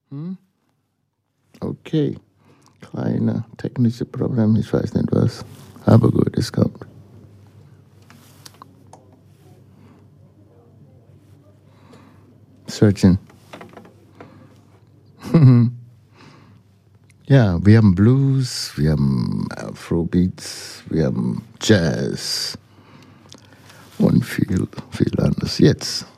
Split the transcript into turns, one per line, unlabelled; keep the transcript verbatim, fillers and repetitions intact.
Hm? Okay. Kleine technische Problem, ich weiß nicht was. Aber gut, es kommt. Searching. Ja, wir haben Blues, wir haben Afrobeats, wir haben Jazz und viel, viel anderes. Jetzt